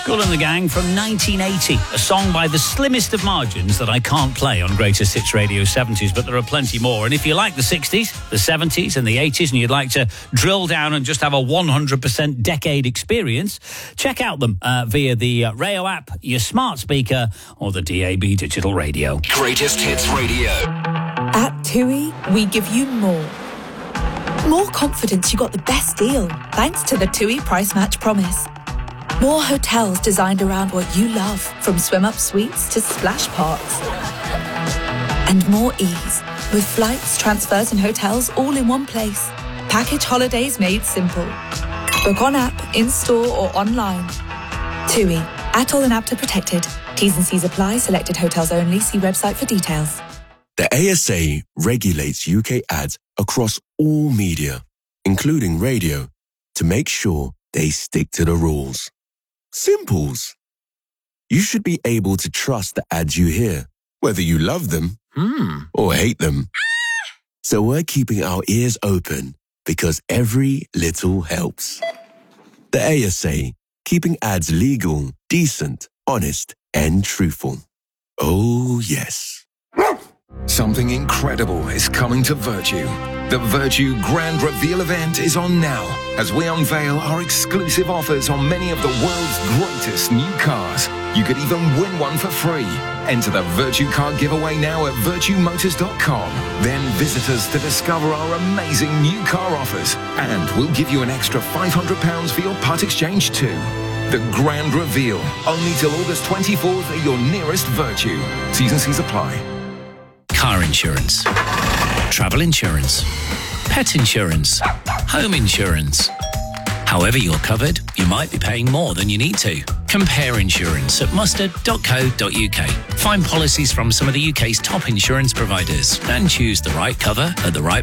Kool and the Gang from 1980, a song by the slimmest of margins that I can't play on Greatest Hits Radio 70s, but there are plenty more. And if you like the 60s, the 70s and the 80s, and you'd like to drill down and just have a 100% decade experience, check out them via the Rayo app, your smart speaker, or the DAB digital radio. Greatest Hits Radio. At TUI, we give you more. More confidence you got the best deal, thanks to the TUI Price Match Promise. More hotels designed around what you love, from swim-up suites to splash parks. And more ease, with flights, transfers and hotels all in one place. Package holidays made simple. Book on app, in-store or online. TUI, ATOL and APTA protected. T's and C's apply. Selected hotels only. See website for details. The ASA regulates UK ads across all media, including radio, to make sure they stick to the rules. Simples. You should be able to trust the ads you hear, whether you love them or hate them. So we're keeping our ears open because every little helps. The ASA, keeping ads legal, decent, honest, and truthful. Oh, yes. Something incredible is coming to Virtue. The Virtue Grand Reveal event is on now as we unveil our exclusive offers on many of the world's greatest new cars. You could even win one for free. Enter the Virtue Car giveaway now at virtuemotors.com. Then visit us to discover our amazing new car offers. And we'll give you an extra £500 for your part exchange too. The Grand Reveal, only till August 24th at your nearest Virtue. T's and C's apply. Car insurance, travel insurance, pet insurance, home insurance. However you're covered, you might be paying more than you need to. Compare insurance at mustard.co.uk. Find policies from some of the UK's top insurance providers and choose the right cover at the right